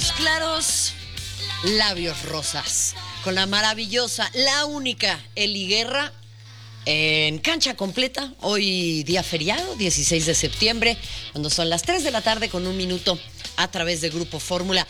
ojos claros, labios rosas. Con la maravillosa, la única Eli Guerra en cancha completa. Hoy día feriado, 16 de septiembre, cuando son las 3 de la tarde con un minuto, a través de Grupo Fórmula.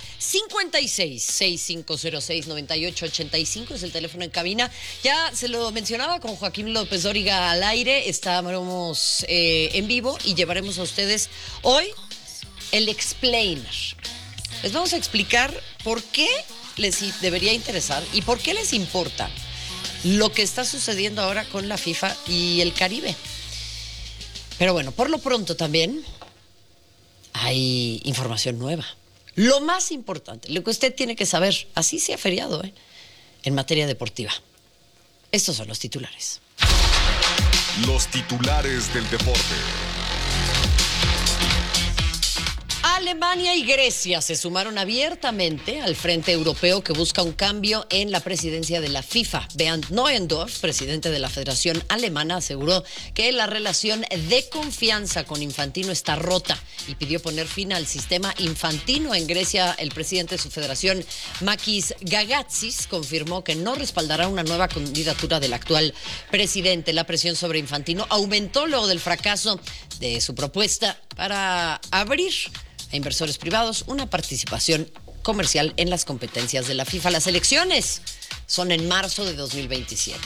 56-6506-9885 es el teléfono en cabina. Ya se lo mencionaba con Joaquín López Dóriga al aire. Estábamos en vivo y llevaremos a ustedes hoy el explainer. Les vamos a explicar por qué les debería interesar y por qué les importa lo que está sucediendo ahora con la FIFA y el Caribe. Pero bueno, por lo pronto también hay información nueva. Lo más importante, lo que usted tiene que saber, así sea feriado, en materia deportiva. Estos son los titulares. Los titulares del deporte. Alemania y Grecia se sumaron abiertamente al Frente Europeo que busca un cambio en la presidencia de la FIFA. Bernd Neuendorf, presidente de la Federación Alemana, aseguró que la relación de confianza con Infantino está rota y pidió poner fin al sistema infantino. En Grecia, el presidente de su federación, Makis Gagatsis, confirmó que no respaldará una nueva candidatura del actual presidente. La presión sobre Infantino aumentó luego del fracaso de su propuesta para abrir a inversores privados una participación comercial en las competencias de la FIFA. Las elecciones son en marzo de 2027.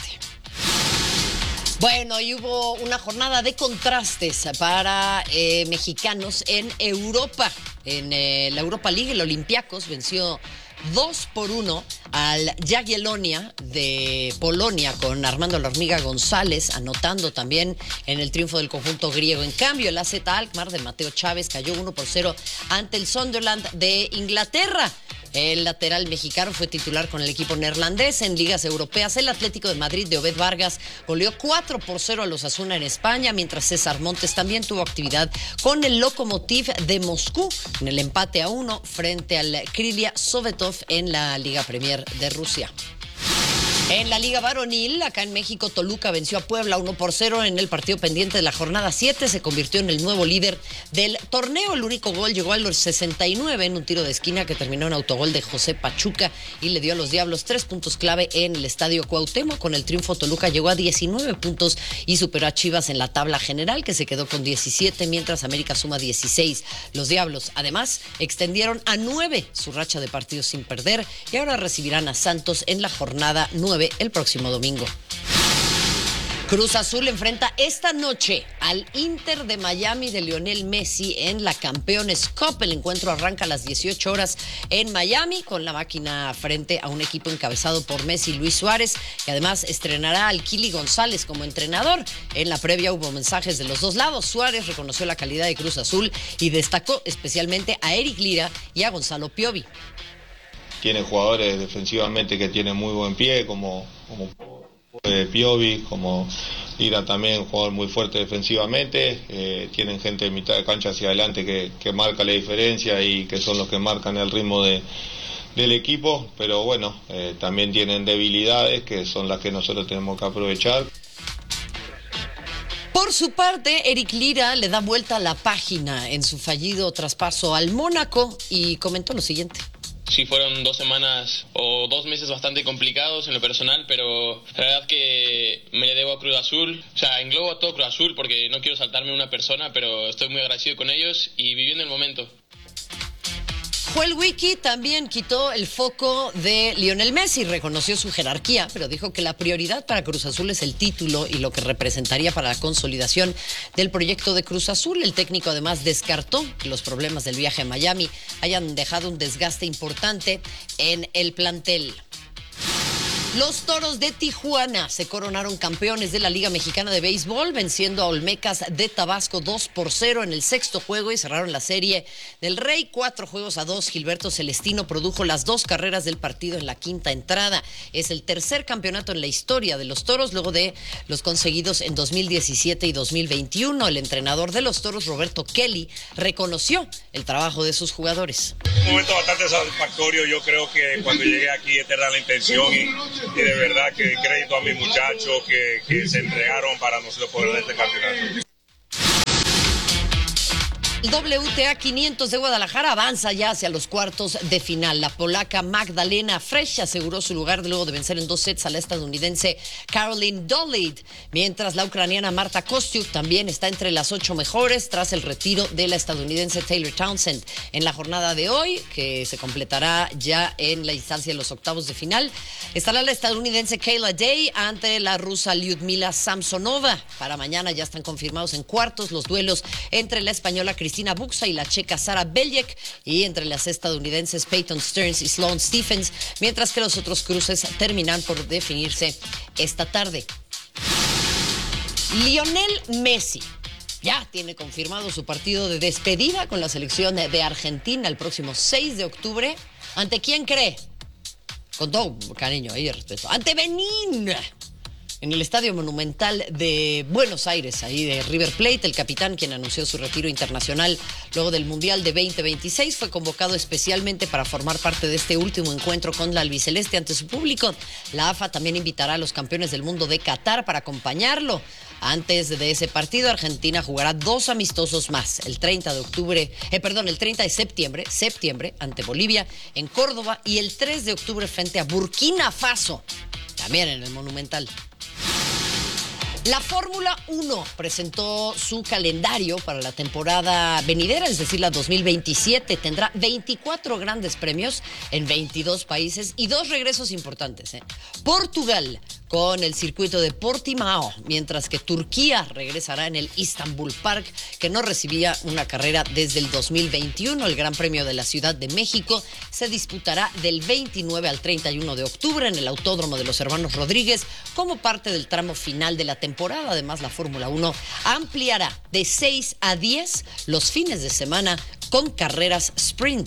Bueno, y hubo una jornada de contrastes para mexicanos en Europa. En la Europa League, el Olympiacos venció 2-1 al Jagiellonia de Polonia, con Armando La Hormiga González anotando también en el triunfo del conjunto griego. En cambio, el AZ Alkmaar de Mateo Chávez cayó 1-0 ante el Sunderland de Inglaterra. El lateral mexicano fue titular con el equipo neerlandés. En ligas europeas, el Atlético de Madrid de Obed Vargas goleó 4-0 a los Osasuna en España, mientras César Montes también tuvo actividad con el Lokomotiv de Moscú en el empate 1 frente al Krylia Sovetov en la Liga Premier de Rusia. En la Liga Varonil, acá en México, Toluca venció a Puebla 1-0 en el partido pendiente de la jornada 7. Se convirtió en el nuevo líder del torneo. El único gol llegó a los 69 en un tiro de esquina que terminó en autogol de José Pachuca y le dio a los Diablos 3 puntos clave en el Estadio Cuauhtémoc. Con el triunfo, Toluca llegó a 19 puntos y superó a Chivas en la tabla general, que se quedó con 17, mientras América suma 16. Los Diablos, además, extendieron a 9 su racha de partidos sin perder y ahora recibirán a Santos en la jornada 9 el próximo domingo. Cruz Azul enfrenta esta noche al Inter de Miami de Lionel Messi en la Campeones Cup. El encuentro arranca a las 18 horas en Miami, con la máquina frente a un equipo encabezado por Messi y Luis Suárez, que además estrenará al Kili González como entrenador. En la previa hubo mensajes de los dos lados. Suárez reconoció la calidad de Cruz Azul y destacó especialmente a Eric Lira y a Gonzalo Piovi. Tiene jugadores defensivamente que tienen muy buen pie, como Piovi, como Lira también, un jugador muy fuerte defensivamente. Tienen gente de mitad de cancha hacia adelante que marca la diferencia y que son los que marcan el ritmo del equipo. Pero bueno, también tienen debilidades que son las que nosotros tenemos que aprovechar. Por su parte, Eric Lira le da vuelta a la página en su fallido traspaso al Mónaco y comentó lo siguiente. Sí, fueron 2 semanas o 2 meses bastante complicados en lo personal, pero la verdad que me le debo a Cruz Azul. O sea, englobo a todo Cruz Azul porque no quiero saltarme una persona, pero estoy muy agradecido con ellos y viviendo el momento. Joel Wiki también quitó el foco de Lionel Messi, reconoció su jerarquía, pero dijo que la prioridad para Cruz Azul es el título y lo que representaría para la consolidación del proyecto de Cruz Azul. El técnico además descartó que los problemas del viaje a Miami hayan dejado un desgaste importante en el plantel. Los Toros de Tijuana se coronaron campeones de la Liga Mexicana de Béisbol, venciendo a Olmecas de Tabasco 2-0 en el sexto juego y cerraron la serie del Rey 4-2. Gilberto Celestino produjo las 2 carreras del partido en la quinta entrada. Es el tercer campeonato en la historia de los Toros, luego de los conseguidos en 2017 y 2021. El entrenador de los Toros, Roberto Kelly, reconoció el trabajo de sus jugadores. Un momento bastante satisfactorio. Yo creo que cuando llegué aquí esta era la intención y de verdad que crédito a mis muchachos que se entregaron para nosotros poder dar este campeonato. El WTA 500 de Guadalajara avanza ya hacia los cuartos de final. La polaca Magdalena Fresh aseguró su lugar luego de vencer en 2 sets a la estadounidense Caroline Dolid, mientras la ucraniana Marta Kostyuk también está entre las 8 mejores tras el retiro de la estadounidense Taylor Townsend. En la jornada de hoy, que se completará ya en la instancia de los octavos de final, estará la estadounidense Kayla Day ante la rusa Lyudmila Samsonova. Para mañana ya están confirmados en cuartos los duelos entre la española Cristina Buxa y la checa Sara Beljek, y entre las estadounidenses Peyton Stearns y Sloane Stephens, mientras que los otros cruces terminan por definirse esta tarde. Lionel Messi ya tiene confirmado su partido de despedida con la selección de Argentina el próximo 6 de octubre. ¿Ante quién cree? Con todo cariño y respeto. Ante Benín, en el Estadio Monumental de Buenos Aires, ahí de River Plate. El capitán, quien anunció su retiro internacional luego del Mundial de 2026, fue convocado especialmente para formar parte de este último encuentro con la albiceleste ante su público. La AFA también invitará a los campeones del mundo de Qatar para acompañarlo. Antes de ese partido, Argentina jugará 2 amistosos más. El 30 de septiembre, ante Bolivia en Córdoba, y el 3 de octubre frente a Burkina Faso, también en el Monumental. La Fórmula 1 presentó su calendario para la temporada venidera, es decir, la 2027. Tendrá 24 grandes premios en 22 países y 2 regresos importantes. Portugal con el circuito de Portimao, mientras que Turquía regresará en el Istanbul Park, que no recibía una carrera desde el 2021. El Gran Premio de la Ciudad de México se disputará del 29 al 31 de octubre en el Autódromo de los Hermanos Rodríguez como parte del tramo final de la temporada. Además, la Fórmula 1 ampliará de 6 a 10 los fines de semana con carreras sprint.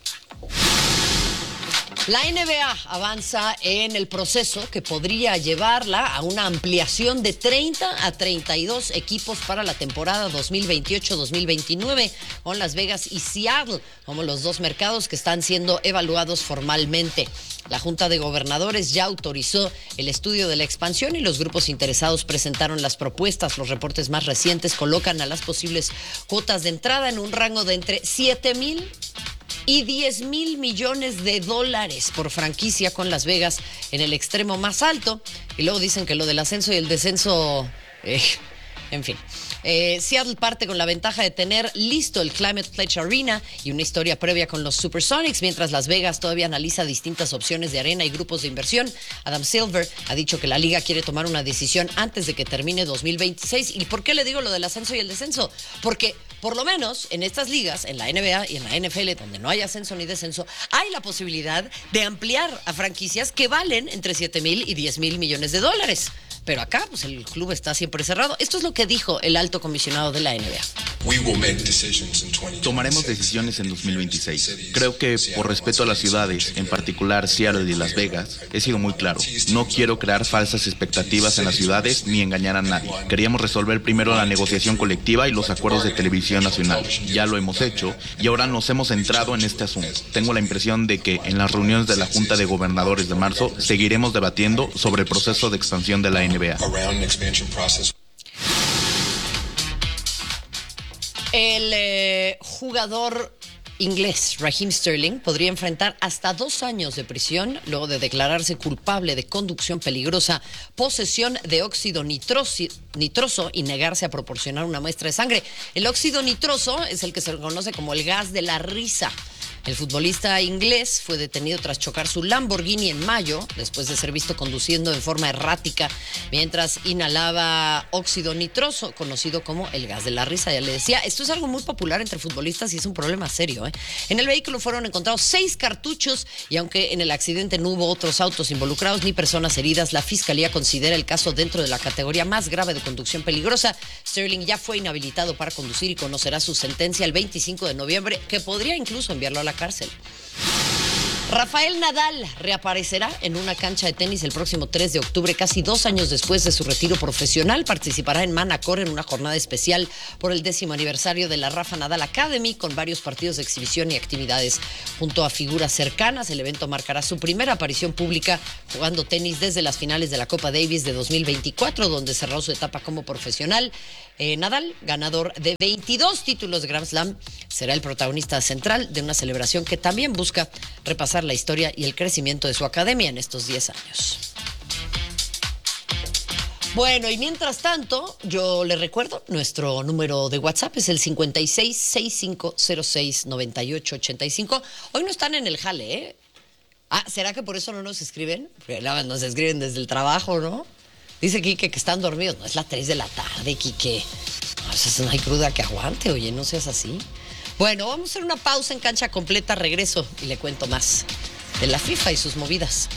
La NBA avanza en el proceso que podría llevarla a una ampliación de 30 a 32 equipos para la temporada 2028-2029, con Las Vegas y Seattle como los 2 mercados que están siendo evaluados formalmente. La Junta de Gobernadores ya autorizó el estudio de la expansión y los grupos interesados presentaron las propuestas. Los reportes más recientes colocan a las posibles cuotas de entrada en un rango de entre 7,000 y 10,000 millones de dólares por franquicia, con Las Vegas en el extremo más alto. Y luego dicen que lo del ascenso y el descenso, en fin. Seattle parte con la ventaja de tener listo el Climate Pledge Arena y una historia previa con los Supersonics, mientras Las Vegas todavía analiza distintas opciones de arena y grupos de inversión. Adam Silver ha dicho que la liga quiere tomar una decisión antes de que termine 2026. ¿Y por qué le digo lo del ascenso y el descenso? Porque por lo menos en estas ligas, en la NBA y en la NFL, donde no hay ascenso ni descenso, hay la posibilidad de ampliar a franquicias que valen entre 7,000 y 10,000 millones de dólares. Pero acá, pues el club está siempre cerrado. Esto es lo que dijo el alto comisionado de la NBA. Tomaremos decisiones en 2026. Creo que por respeto a las ciudades, en particular Seattle y Las Vegas, he sido muy claro. No quiero crear falsas expectativas en las ciudades ni engañar a nadie. Queríamos resolver primero la negociación colectiva y los acuerdos de televisión nacional. Ya lo hemos hecho y ahora nos hemos centrado en este asunto. Tengo la impresión de que en las reuniones de la Junta de Gobernadores de marzo seguiremos debatiendo sobre el proceso de expansión de la NBA. El jugador inglés Raheem Sterling podría enfrentar hasta 2 años de prisión luego de declararse culpable de conducción peligrosa, posesión de óxido nitroso y negarse a proporcionar una muestra de sangre. El óxido nitroso es el que se conoce como el gas de la risa. El futbolista inglés fue detenido tras chocar su Lamborghini en mayo, después de ser visto conduciendo en forma errática mientras inhalaba óxido nitroso, conocido como el gas de la risa. Ya le decía, esto es algo muy popular entre futbolistas y es un problema serio. En el vehículo fueron encontrados 6 cartuchos y aunque en el accidente no hubo otros autos involucrados ni personas heridas, la fiscalía considera el caso dentro de la categoría más grave de conducción peligrosa. Sterling ya fue inhabilitado para conducir y conocerá su sentencia el 25 de noviembre, que podría incluso enviarlo a la cárcel. Rafael Nadal reaparecerá en una cancha de tenis el próximo 3 de octubre, casi 2 años después de su retiro profesional. Participará en Manacor en una jornada especial por el 10º aniversario de la Rafa Nadal Academy, con varios partidos de exhibición y actividades junto a figuras cercanas. El evento marcará su primera aparición pública jugando tenis desde las finales de la Copa Davis de 2024, donde cerró su etapa como profesional. Nadal, ganador de 22 títulos de Grand Slam, será el protagonista central de una celebración que también busca repasar la historia y el crecimiento de su academia en estos 10 años. Bueno, y mientras tanto, yo le recuerdo, nuestro número de WhatsApp es el 56-6506-9885. Hoy no están en el jale, ¿eh? ¿Será que por eso no nos escriben? Porque nos escriben desde el trabajo, ¿no? Dice Quique que están dormidos. No, es las 3 de la tarde, Quique. No hay cruda que aguante, oye, no seas así. Bueno, vamos a hacer una pausa en Cancha Completa. Regreso y le cuento más de la FIFA y sus movidas.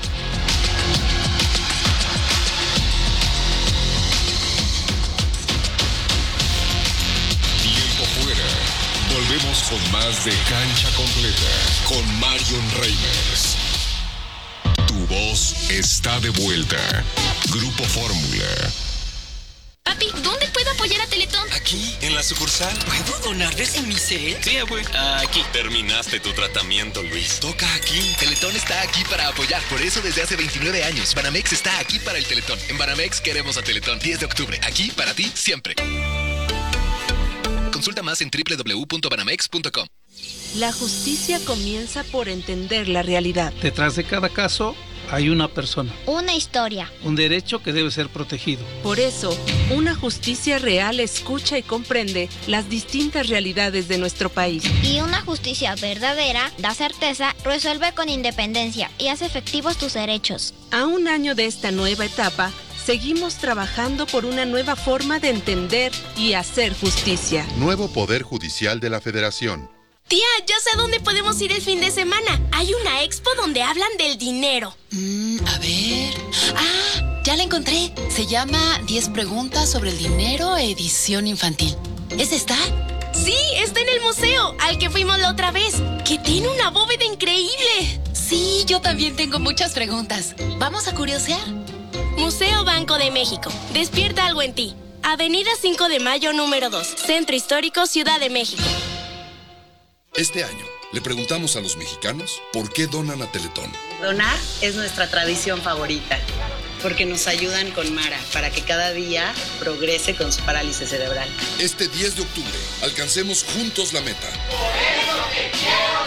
Tiempo fuera. Volvemos con más de Cancha Completa con Marion Reimers. Tu voz está de vuelta. Grupo Fórmula. Papi, ¿dónde puedo apoyar a Teletón? Aquí, en la sucursal. ¿Puedo donar desde mi cel? Sí, güey. Aquí. Terminaste tu tratamiento, Luis. Toca aquí. Teletón está aquí para apoyar. Por eso desde hace 29 años, Banamex está aquí para el Teletón. En Banamex queremos a Teletón. 10 de octubre. Aquí para ti, siempre. Consulta más en www.banamex.com. La justicia comienza por entender la realidad. Detrás de cada caso hay una persona. Una historia. Un derecho que debe ser protegido. Por eso, una justicia real escucha y comprende las distintas realidades de nuestro país. Y una justicia verdadera da certeza, resuelve con independencia y hace efectivos tus derechos. A un año de esta nueva etapa, seguimos trabajando por una nueva forma de entender y hacer justicia. Nuevo Poder Judicial de la Federación. Tía, ya sé a dónde podemos ir el fin de semana. Hay una expo donde hablan del dinero. A ver... ya la encontré. Se llama 10 preguntas sobre el dinero, edición infantil. ¿Es esta? Sí, está en el museo, al que fuimos la otra vez, que tiene una bóveda increíble. Sí, yo también tengo muchas preguntas. ¿Vamos a curiosear? Museo Banco de México. Despierta algo en ti. Avenida 5 de Mayo, número 2. Centro Histórico, Ciudad de México. Este año, le preguntamos a los mexicanos por qué donan a Teletón. Donar es nuestra tradición favorita, porque nos ayudan con Mara para que cada día progrese con su parálisis cerebral. Este 10 de octubre, alcancemos juntos la meta. Por eso te quiero,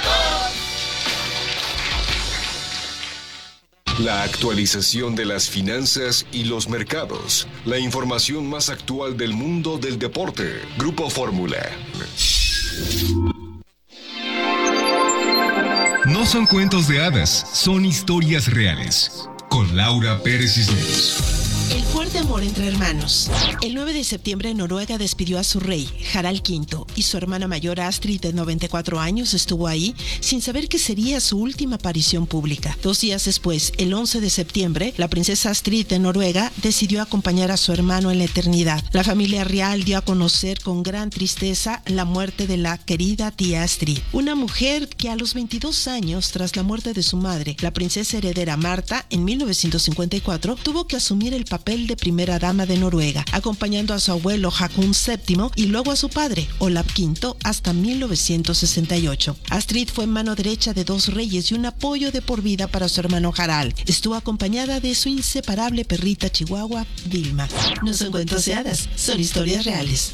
Teletón. La actualización de las finanzas y los mercados. La información más actual del mundo del deporte. Grupo Fórmula. No son cuentos de hadas, son historias reales. Con Laura Pérez Cisneros. El fuerte amor entre hermanos. El 9 de septiembre Noruega despidió a su rey, Harald V, y su hermana mayor Astrid, de 94 años, estuvo ahí sin saber que sería su última aparición pública. 2 días después, el 11 de septiembre, la princesa Astrid de Noruega decidió acompañar a su hermano en la eternidad. La familia real dio a conocer con gran tristeza la muerte de la querida tía Astrid, una mujer que a los 22 años, tras la muerte de su madre, la princesa heredera Marta, en 1954, tuvo que asumir el papel de primera dama de Noruega, acompañando a su abuelo Haakon VII y luego a su padre, Olav V, hasta 1968. Astrid fue mano derecha de 2 reyes y un apoyo de por vida para su hermano Harald. Estuvo acompañada de su inseparable perrita chihuahua, Vilma. No son cuentos de hadas, son historias reales.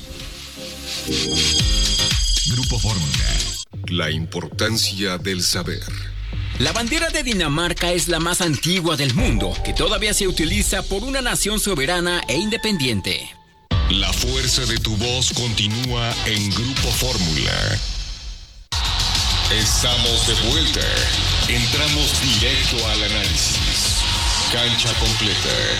Grupo Fórmula. La importancia del saber. La bandera de Dinamarca es la más antigua del mundo, que todavía se utiliza por una nación soberana e independiente. La fuerza de tu voz continúa en Grupo Fórmula. Estamos de vuelta. Entramos directo al análisis. Cancha Completa.